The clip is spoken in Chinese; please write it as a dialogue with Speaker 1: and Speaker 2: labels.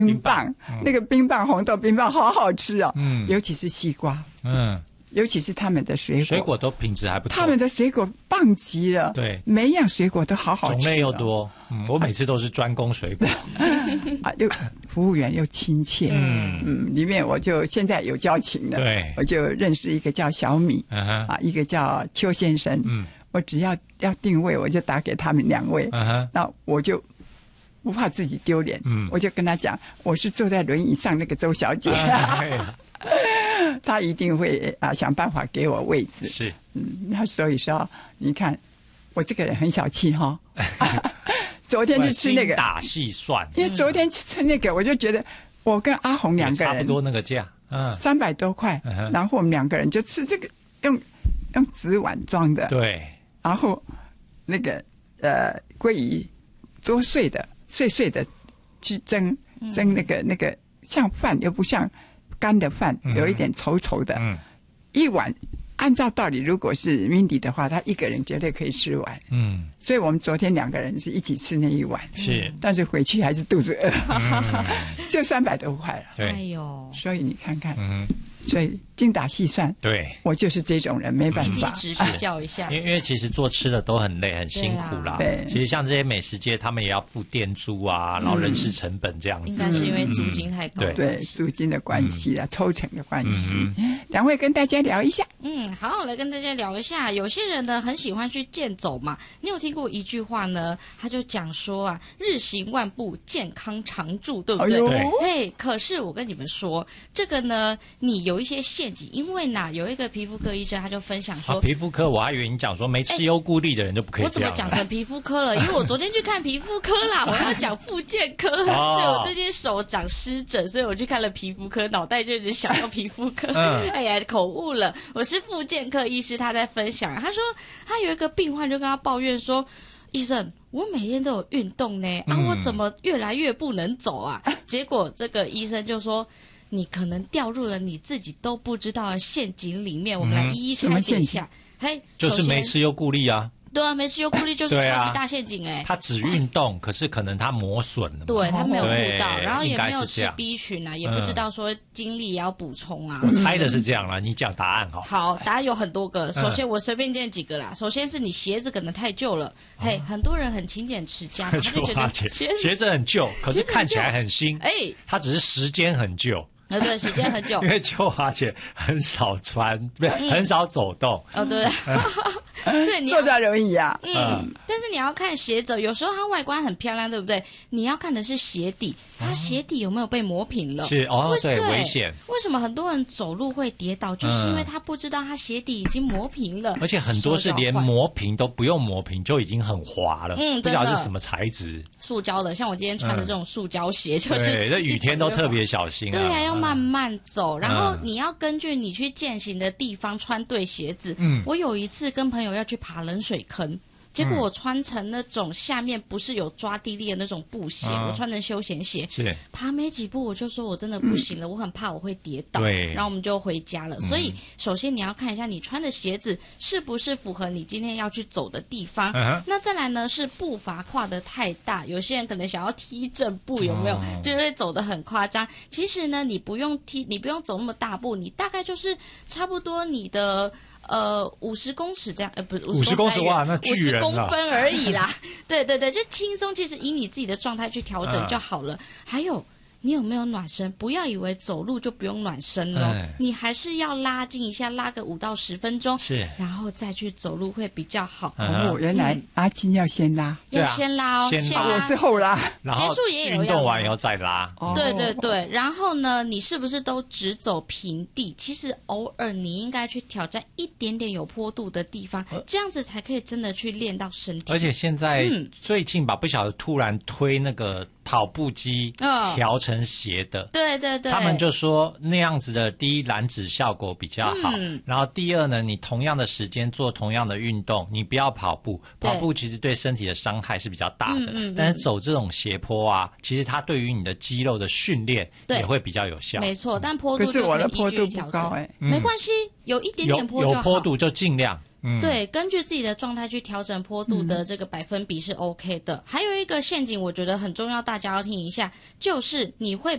Speaker 1: 冰棒，那个冰棒红豆冰棒好好吃哦，尤其是西瓜，尤其是他们的水果
Speaker 2: 都品质还不错，
Speaker 1: 他们的水果棒极了，
Speaker 2: 对，
Speaker 1: 每一样水果都好好吃，
Speaker 2: 种类又多，我每次都是专攻水果，
Speaker 1: 又服务员又亲切，里面我就现在有交情了，
Speaker 2: 对，
Speaker 1: 我就认识一个叫小米，一个叫邱先生，我只要定位，我就打给他们2位，那我就不怕自己丢脸，我就跟他讲，我是坐在轮椅上那个周小姐，他一定会想办法给我位置。
Speaker 2: 是，
Speaker 1: 那所以说，你看我这个人很小气哈。昨天去吃那个
Speaker 2: 精打细算，
Speaker 1: 因为昨天去吃那个，我就觉得我跟阿红2个人
Speaker 2: 差不多那个价
Speaker 1: ，300多块，然后我们2个人就吃这个用纸碗装的，
Speaker 2: 对，
Speaker 1: 然后那个鲑鱼多碎的。碎碎的去蒸那个像饭又不像干的饭，有一点稠稠的，一碗按照道理，如果是 Mindy 的话，他一个人绝对可以吃完，所以我们昨天2个人是一起吃那一碗，
Speaker 2: 是，
Speaker 1: 但是回去还是肚子饿，就300多块了，
Speaker 2: 对，
Speaker 3: 哎呦，
Speaker 1: 所以你看看，所以精打细算，
Speaker 2: 对，
Speaker 1: 我就是这种人，没办法。
Speaker 3: 值比较一下，
Speaker 2: 因为其实做吃的都很累很辛苦啦。
Speaker 1: 对，
Speaker 2: 其实像这些美食街，他们也要付店租啊，然后人事成本这样子。
Speaker 3: 应该是因为租金太高。
Speaker 1: 对，租金的关系啊，抽成的关系。2位跟大家聊一下。
Speaker 3: 好，来跟大家聊一下。有些人呢很喜欢去健走嘛。你有听过一句话呢？他就讲说啊，日行万步，健康常驻，对不对？对。可是我跟你们说，这个呢，你有一些陷阱。因为呢，有一个皮肤科医生，他就分享说，
Speaker 2: 皮肤科，我还以为你讲说没吃优固力的人就不可以这样。
Speaker 3: 我怎么讲成皮肤科了？因为我昨天去看皮肤科啦，我要讲复健科。对，我最近手长湿疹，所以我去看了皮肤科，脑袋就一直想到皮肤科。哎呀，口误了。我是复健科医师，他在分享，他说他有一个病患就跟他抱怨说，医生，我每天都有运动呢，我怎么越来越不能走啊？结果这个医生就说，你可能掉入了你自己都不知道的陷阱里面，我们来一一拆解一下。
Speaker 2: 就是没吃优固力啊。
Speaker 3: 对啊，没吃优固力就是超级大陷阱
Speaker 2: 他只运动，可是可能他磨损了。
Speaker 3: 对，他没有顾到，然后也没有吃 B 群啊，也不知道说精力也要补充啊。
Speaker 2: 我猜的是这样啦，你讲答案好。
Speaker 3: 好，答案有很多个。首先我随便念几个啦。首先是你鞋子可能太旧了，很多人很勤俭持家，他就觉得
Speaker 2: 鞋子很旧，可是看起来很新。它只是时间很旧。
Speaker 3: 对，时间很久，
Speaker 2: 因为秋华姐很少穿，很少走动。
Speaker 3: 对，对，
Speaker 1: 坐在轮椅啊。
Speaker 3: 但是你要看鞋子，有时候它外观很漂亮，对不对？你要看的是鞋底，它鞋底有没有被磨平了？
Speaker 2: 是对，危险。
Speaker 3: 为什么很多人走路会跌倒？就是因为他不知道他鞋底已经磨平了，
Speaker 2: 而且很多是连磨平都不用磨平就已经很滑了。不知道是什么材质，
Speaker 3: 塑胶的。像我今天穿的这种塑胶鞋，就是
Speaker 2: 对，这雨天都特别小心。
Speaker 3: 对啊，要慢慢走，然后你要根据你去健行的地方穿对鞋子。我有一次跟朋友要去爬冷水坑，结果我穿成那种下面不是有抓地力的那种布鞋，我穿成休闲鞋，爬没几步我就说我真的不行了，我很怕我会跌倒，然后我们就回家了。所以首先你要看一下你穿的鞋子是不是符合你今天要去走的地方。那再来呢是步伐跨得太大，有些人可能想要踢正步，有没有？就会走得很夸张。其实呢你不用走那么大步，你大概就是差不多你的50公尺这样，不是
Speaker 2: 50公尺哇，那巨人
Speaker 3: 50公分而已啦。对对对，就轻松，其实以你自己的状态去调整就好了。还有，你有没有暖身？不要以为走路就不用暖身哦，你还是要拉筋一下，拉个5到10分钟，然后再去走路会比较好。
Speaker 1: 原来拉筋要先拉，
Speaker 3: 要先拉哦，先拉。
Speaker 1: 我是后拉，
Speaker 3: 结束也有
Speaker 2: 运动完以后再拉。
Speaker 3: 对对对，然后呢，你是不是都只走平地？其实偶尔你应该去挑战一点点有坡度的地方，这样子才可以真的去练到身体。
Speaker 2: 而且现在最近吧，不晓得突然推那个跑步机调成斜的，
Speaker 3: 对对对，
Speaker 2: 他们就说那样子的，第一燃脂效果比较好，然后第二呢，你同样的时间做同样的运动，你不要跑步，跑步其实对身体的伤害是比较大的，但是走这种斜坡啊，其实它对于你的肌肉的训练也会比较有效。
Speaker 3: 没错，但坡度
Speaker 1: 可是我的坡度不高
Speaker 3: 没关系，有一点点坡就好，
Speaker 2: 有坡度就尽量。
Speaker 3: 对，根据自己的状态去调整坡度的这个百分比是 OK 的。还有一个陷阱，我觉得很重要，大家要听一下，就是你会